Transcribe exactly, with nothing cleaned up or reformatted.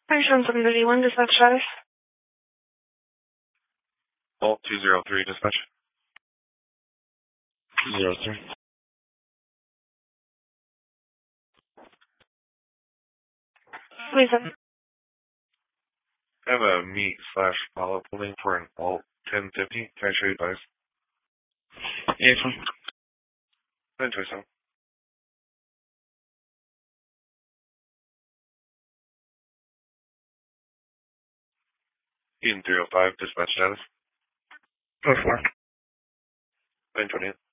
Section seven thirty-one, dispatch status. Vault two zero three, dispatch. two zero three. Please, um, I have a meet slash follow-up holding for an Alt ten fifty. Can I show you guys? Yeah, fine. nine twenty-seven. Eden three oh five, dispatch status. Go for it. nine twenty-eight.